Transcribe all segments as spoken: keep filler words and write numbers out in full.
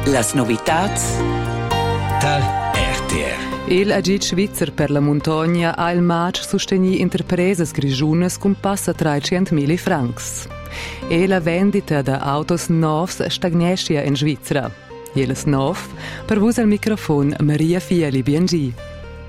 Las novitats da R T R. Il agit svizzer per la montagna ha il mac sosteni interpreses grigiunas con passa trecentomila francs. E la vendita da autos novs stagnescia in Svizzera. Jeles nov, per vos al microfon Maria Fieli B N G.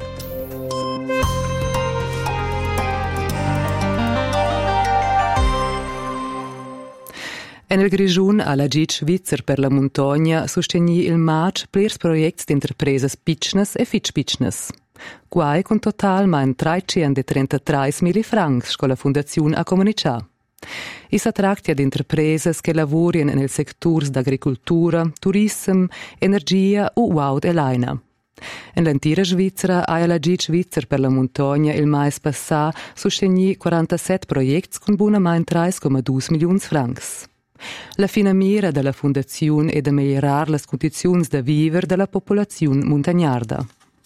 En il Grigiun alla Git Svizzer per la montagna sosteni il mac plirs projects d'interpreses pitchnes e fitch pitchnes. Quai con total mein trecentotrentatré mila francs sco la Fundazione a comunicà. I s'attractia di interpreses che lavorien nel sectors d'agricultura, turism, energia u waud e laina. En l'entira Svizzera ha la Git Svizzer per la montagna il mais passà sosteni quarantasette projects con buna mein tre komma due milioni francs. La fina mira della Fundazione è da migliorar le condizioni da viver della popolazione montagnarda.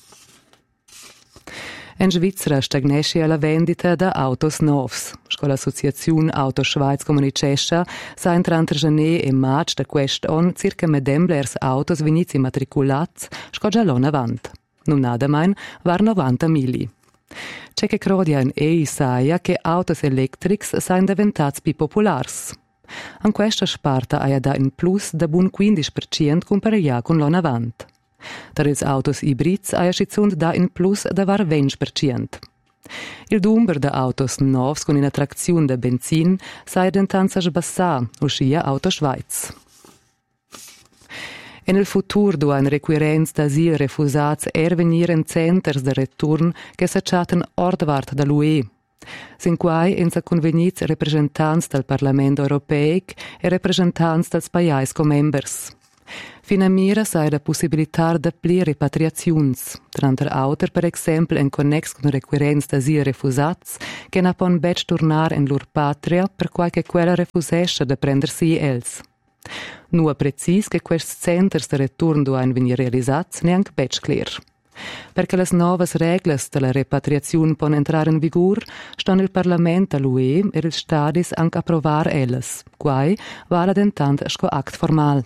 In Svizzera stagnesce la vendita da autos novs. Sco l'associazione Auto Schweiz comunicescha sa in trenta gennaio e maggio da quest'anno circa medemblers autos venizi immatriculats sco già l'anno avant. Non nada mein var novanta mili. C'è che crodia in E I saia che autos electrics sain diventats più popolars. An questa sparta ha da in plus da buon quindici per cento compararia con l'anno avant. Per ils autos ibrids ha schizzund da in plus da var venti per cento. Il numero da autos novs con in attrazione da benzin sa dentanza sbassà, uscia Auto Schweiz. En il futur du ein requirents d'asil refusats er venir in centers de return che s'acciaten ordvart da l'U E. Sin quai en sa conveniz representants del Parlamento Europeic e representants dels pajais com members. Fina mira sa la possibilità de pli repatriaziuns, tranter auter per exempel en connex con requirents d'asil refusats che na pon bec tornar in lur patria per quai che quella refusescha de prendersi els. Nua precis che quest centers de return du ein venir realisats neanc bec clear. Perché le nuove regole della repatriazione possono entrare in vigore, stanno il Parlamento all'U E e il Stadis anche approvare elles. Quai vale dentant sco act formal.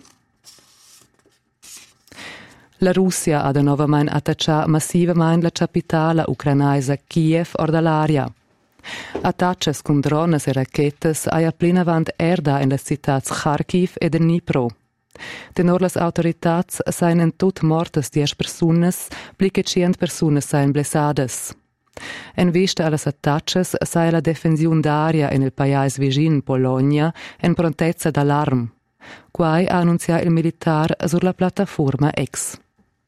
La Russia ha da nuovamente attacciato massivamente la capitale ucrainese Kiev or dall'aria. Attacches con drones e rachetes ha plena avant erda in le città Kharkiv e Dnipro. Tenor las autoritats sain en tot mortes dies personas, pli che cient personas sain blessades. En vista allas attacches sai la defensiun d'aria en il pajais vicin Polonia en prontezza d'alarm. Quai ha annunziato il militar sur la piattaforma X.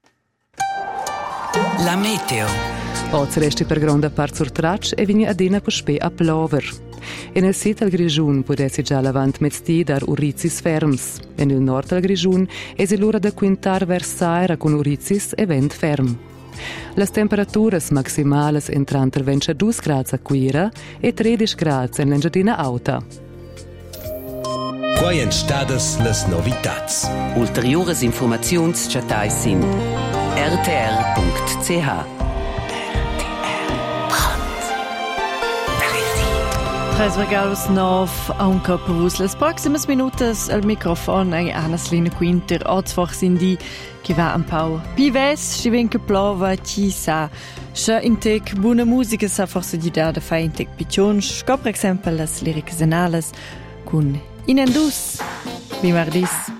La meteo. Oggi resti per grande parte sur traccia e vigna adina per spe a plover. E nel sud del Grigiun potessi già lavant mezz'dì dar urizis ferms. E nel nord del Grigiun esi l'ora da quintar versaira con urizis e vent ferm. Las temperaturas maximales entran tra ventidue gradi a Quira e tredici gradi in l'Engiadina Auta. Quai en stadas las novitats. Ulteriores informaziuns chatais in r t r punct c h. Tres regalos nov, anche per vos les proximas minutas al microfon ai Anna-Selina Quinter. Ozzfach sind die che va un po' pives, ci ven che plova, ci sa. Scha in tec buona musica sa forse di da da fai in tec piccions, sco per esempio las liriche zenales con Inendus, bimardis.